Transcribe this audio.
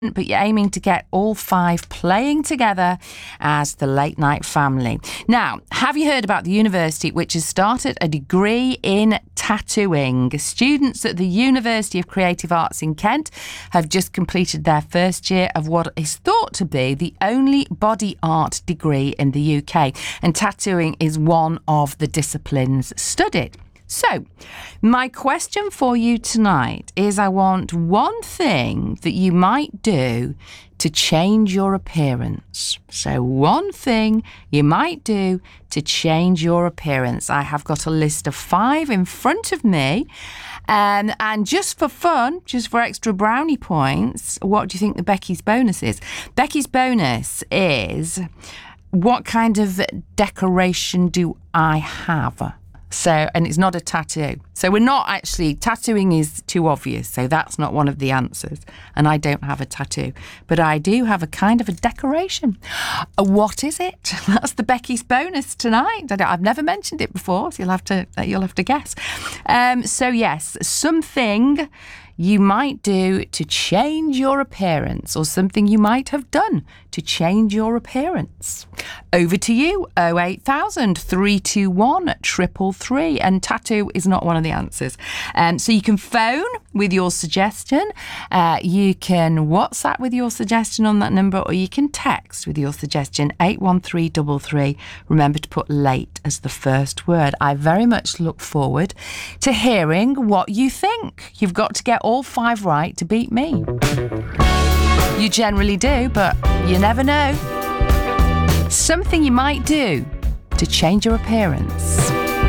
but you're aiming to get all 5 playing together as the Late Night Family. Now, have you heard about the university which has started a degree in tattooing? Students at the University of Creative Arts in Kent have just completed their first year of what is thought to be the only body art degree in the UK, and tattooing is one of the disciplines studied. So, my question for you tonight is, I want one thing that you might do to change your appearance. So, one thing you might do to change your appearance. I have got a list of 5 in front of me. And just for fun, just for extra brownie points, what do you think the Becky's bonus is? Becky's bonus is, what kind of decoration do I have? So, and it's not a tattoo. So we're not actually, tattooing is too obvious, so that's not one of the answers. And I don't have a tattoo, but I do have a kind of a decoration. What is it? That's the Becky's bonus tonight. I've never mentioned it before, so you'll have to guess. So yes, something you might do to change your appearance, or something you might have done to change your appearance. Over to you, 08000 321 333, and tattoo is not one of the answers. So you can phone with your suggestion, you can WhatsApp with your suggestion on that number, or you can text with your suggestion, 81333. Remember to put late as the first word. I very much look forward to hearing what you think. You've got to get all 5 right to beat me. You generally do, but you never know. Something you might do to change your appearance.